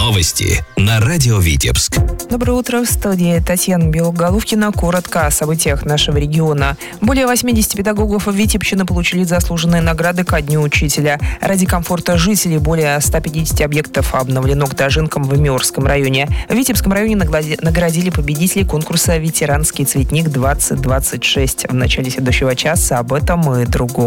Новости на радио Витебск. Доброе утро, в студии Татьяна Белоголовкина. Коротко о событиях нашего региона. Более 80 педагогов Витебщины получили заслуженные награды ко Дню учителя. Ради комфорта жителей более 150 объектов обновлено к дожинкам в Мёрском районе. В Витебском районе наградили победителей конкурса «Ветеранский цветник-2026». В начале следующего часа об этом и другом.